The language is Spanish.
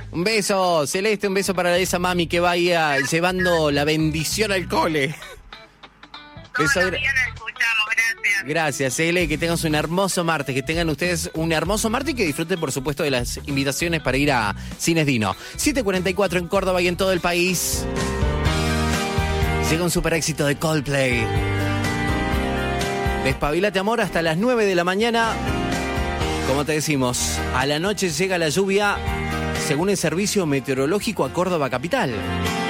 Un beso, Celeste, un beso para esa mami que vaya llevando la bendición al cole. Todos los días la escuchamos, gracias. Gracias, Cele, que tengas un hermoso martes, que tengan ustedes un hermoso martes y que disfruten, por supuesto, de las invitaciones para ir a Cines Dino. 7:44 en Córdoba y en todo el país. Llega un super éxito de Coldplay. Despabilate, amor, hasta las 9 de la mañana. Como te decimos, a la noche llega la lluvia, según el servicio meteorológico, a Córdoba capital.